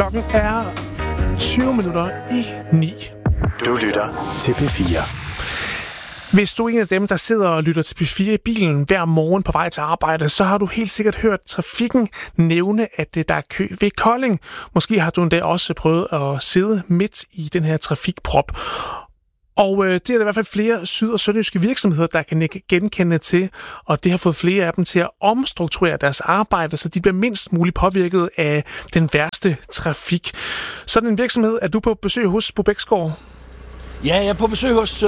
Klokken er 9:20. Du lytter til P4. Hvis du er en af dem, der sidder og lytter til P4 i bilen hver morgen på vej til arbejde, så har du helt sikkert hørt trafikken nævne, at der er kø ved Kolding. Måske har du endda også prøvet at sidde midt i den her trafikprop. Og det er der i hvert fald flere syd- og sønderjyske virksomheder, der kan genkende til, og det har fået flere af dem til at omstrukturere deres arbejde, så de bliver mindst muligt påvirket af den værste trafik. Sådan en virksomhed er du på besøg hos, Bo Bæksgaard? Ja, jeg er på besøg hos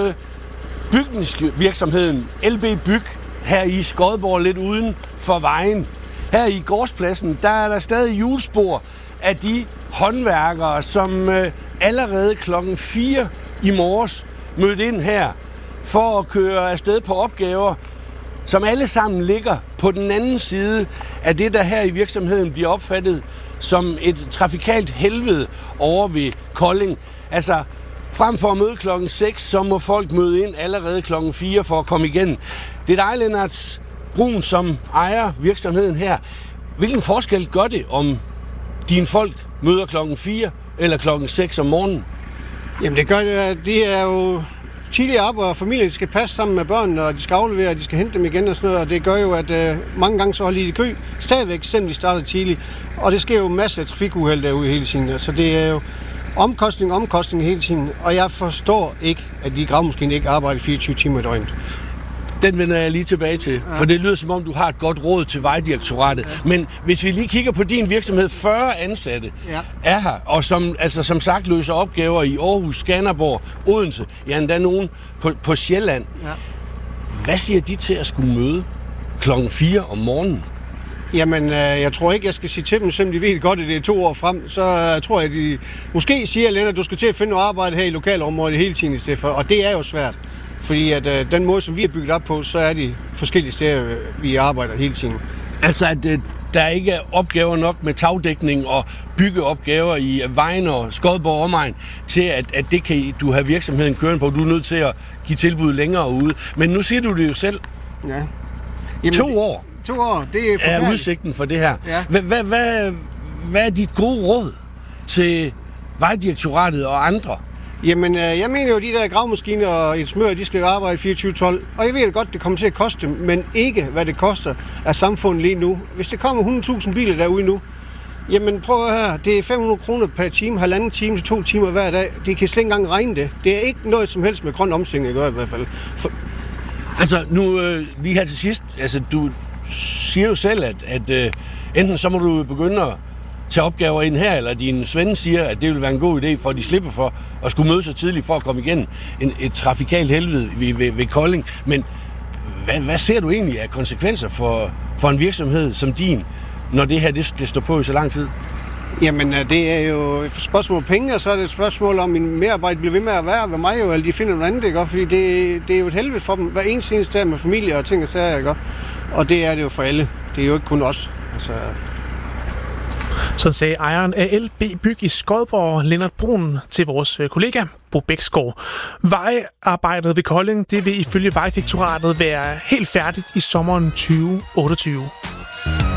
bygningsvirksomheden LB Byg her i Skodborg, lidt uden for vejen. Her i gårdspladsen, der er der stadig hjulspor af de håndværkere, som allerede klokken 4 i morges mødte ind her for at køre afsted på opgaver, som alle sammen ligger på den anden side af det, der her i virksomheden bliver opfattet som et trafikalt helvede over ved Kolding. Altså, frem for at møde klokken 6, så må folk møde ind allerede klokken 4 for at komme igen. Det er dig, Lennart Brun, som ejer virksomheden her. Hvilken forskel gør det, om dine folk møder klokken 4 eller klokken 6 om morgenen? Jamen det gør det, at de er jo tidligere op, og familien skal passe sammen med børnene, og de skal aflevere, og de skal hente dem igen og sådan noget, og det gør jo, at mange gange så holder de i kø, stadigvæk, selvom de starter tidligt, og det sker jo masser af trafikuheld derude hele tiden, så det er jo omkostning hele tiden, og jeg forstår ikke, at de gravemaskiner ikke arbejder 24 timer i døgnet. Den vender jeg lige tilbage til, for det lyder som om, du har et godt råd til Vejdirektoratet. Ja. Men hvis vi lige kigger på din virksomhed, 40 ansatte er her, og som sagt løser opgaver i Aarhus, Skanderborg, Odense, ja endda nogen på Sjælland. Ja. Hvad siger de til at skulle møde klokken 4 om morgenen? Jamen, jeg tror ikke, jeg skal sige til dem, selvom de ved godt, at det er 2 år frem, så tror jeg, at de måske siger, Lennart, at du skal til at finde noget arbejde her i lokalområdet hele tiden i stedet for, og det er jo svært. Fordi at den måde, som vi er bygget op på, så er de forskellige steder, vi arbejder hele tiden. Altså, at der ikke er opgaver nok med tagdækning og byggeopgaver i Vejen og Skodborg omegn, til at det kan du have virksomheden kørende på. Du er nødt til at give tilbud længere ude. Men nu siger du det jo selv. Ja. Jamen, 2 år. 2 år, det er forfærdeligt. Er udsigten for det her. Ja. Hvad er dit gode råd til Vejdirektoratet og andre? Jamen, jeg mener jo, at de der gravemaskiner og et smør, de skal jo arbejde 24/12. Og jeg ved godt, det kommer til at koste dem, men ikke hvad det koster af samfundet lige nu. Hvis det kommer 100.000 biler derude nu, jamen prøv her, det er 500 kroner per time, 1,5 time til 2 timer hver dag. Det kan slet ikke engang regne det. Det er ikke noget som helst med grøn omstilling at gøre i hvert fald. Altså nu lige her til sidst, altså du siger jo selv, at enten så må du begynde at tage opgaver ind her, eller din svende siger, at det vil være en god idé, for at de slipper for at skulle møde så tidligt for at komme igen et trafikalt helvede ved Kolding. Men hvad ser du egentlig af konsekvenser for en virksomhed som din, når det her det skal stå på i så lang tid? Jamen, det er jo et spørgsmål om penge, og så er det et spørgsmål om, min medarbejder bliver ved med at være ved mig, jo, eller de finder noget andet, ikke? Fordi det er jo et helvede for dem, hver eneste dag med familie og ting og sager, ikke? Og det er det jo for alle. Det er jo ikke kun os. Altså. Sådan sagde ejeren af LB Byg i Skodborg, Lennart Brun, til vores kollega Bo Bæksgaard. Vejarbejdet ved Kolding, det vil ifølge Vejdirektoratet være helt færdigt i sommeren 2028.